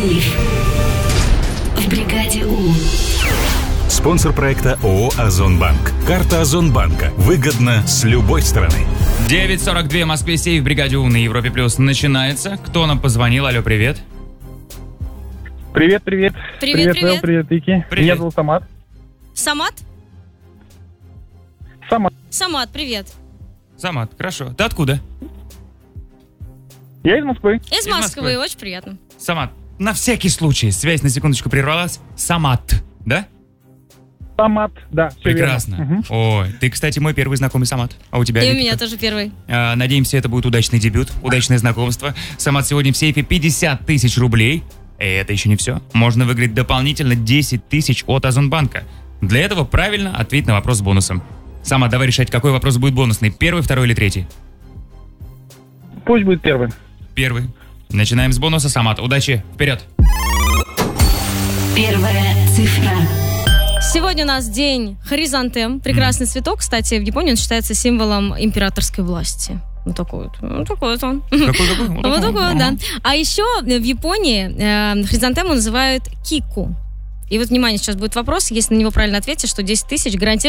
сейф в бригаде У. Спонсор проекта ООО «Озонбанк». Карта Озонбанка. Выгодно с любой стороны. 9:42 в Москве, сейф в бригаде У на Европе Плюс начинается. Кто нам позвонил? Алло, привет. Привет. Привет. Вэл, привет, Вики. Привет. Меня зовут Самат. Самат? Самат, привет. Самат, хорошо. Ты откуда? Я из Москвы. Из Москвы, очень приятно. Самат, на всякий случай, связь на секундочку прервалась. Самат, да? Самат, да, все Прекрасно. верно. Мгм. Ой, ты, кстати, мой первый знакомый Самат. А у тебя? И у Виктор? меня тоже первый. Надеемся, это будет удачный дебют, удачное знакомство. Самат, сегодня в сейфе 50 тысяч рублей. И это еще не все. Можно выиграть дополнительно 10 тысяч от Озонбанка. Для этого правильно ответь на вопрос с бонусом. Самат, давай решать, какой вопрос будет бонусный. Первый, второй или третий? Пусть будет первый. Первый. Начинаем с бонуса. Самат, удачи. Вперед. Первая цифра. Сегодня у нас день хризантем. Прекрасный цветок. Кстати, в Японии он считается символом императорской власти. Вот такой вот. Вот такой вот он. Какой? Вот такой вот, да. А еще в Японии хризантему называют кику. И вот, внимание, сейчас будет вопрос. Если на него правильно ответишь, то 10 тысяч гарантированно